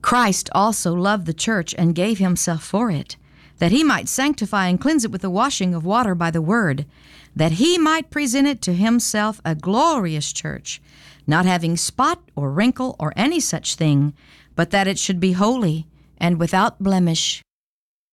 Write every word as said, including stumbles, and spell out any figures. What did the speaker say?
Christ also loved the church and gave himself for it, that he might sanctify and cleanse it with the washing of water by the word, that he might present it to himself a glorious church, not having spot or wrinkle or any such thing, but that it should be holy and without blemish.